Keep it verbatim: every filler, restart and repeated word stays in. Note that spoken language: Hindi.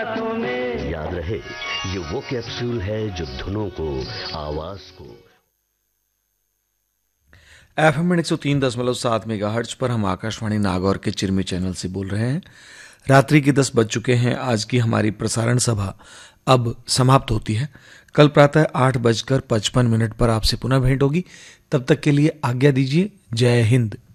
बातों में। याद रहे, ये वो कैप्सूल है जो धुनों को, आवाज को। एफ एम एक सौ तीन दशमलव सात मेगा हर्ट्ज पर हम आकाशवाणी नागौर के चिरमी चैनल से बोल रहे हैं। रात्रि के दस बज चुके हैं। आज की हमारी प्रसारण सभा अब समाप्त होती है। कल प्रातः आठ बजकर पचपन मिनट पर आपसे पुनः भेंट होगी। तब तक के लिए आज्ञा दीजिए। जय हिंद।